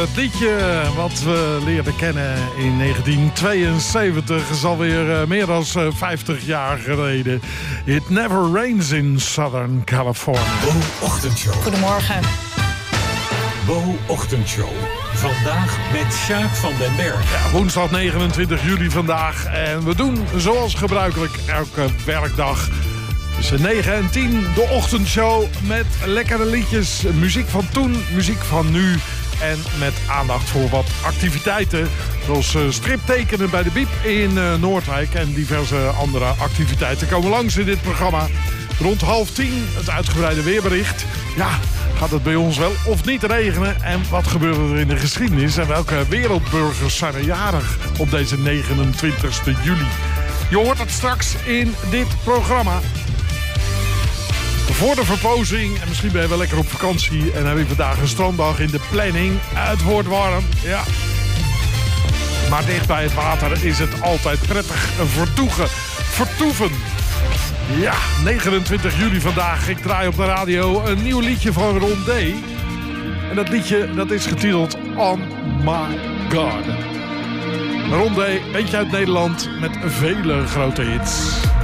Het liedje wat we leerden kennen in 1972 is alweer meer dan 50 jaar geleden. It Never Rains in Southern California. Bo Ochtendshow. Goedemorgen. Bo Ochtendshow. Vandaag met Sjaak van den Berg. Ja, woensdag 29 juli vandaag. En we doen zoals gebruikelijk elke werkdag tussen 9 en 10 de ochtendshow met lekkere liedjes. Muziek van toen, muziek van nu. En met aandacht voor wat activiteiten. Zoals striptekenen bij de Biep in Noordwijk. En diverse andere activiteiten komen langs in dit programma. Rond 9:30 het uitgebreide weerbericht. Ja, gaat het bij ons wel of niet regenen? En wat gebeurt er in de geschiedenis? En welke wereldburgers zijn er jarig op deze 29 juli? Je hoort het straks in dit programma. Voor de verpozing, en misschien ben je wel lekker op vakantie en heb je vandaag een stranddag in de planning. Het wordt warm, ja. Maar dicht bij het water is het altijd prettig vertoeven. Ja, 29 juli vandaag. Ik draai op de radio een nieuw liedje van Ron D. En dat liedje dat is getiteld On My God. Ron D, beetje uit Nederland met vele grote hits.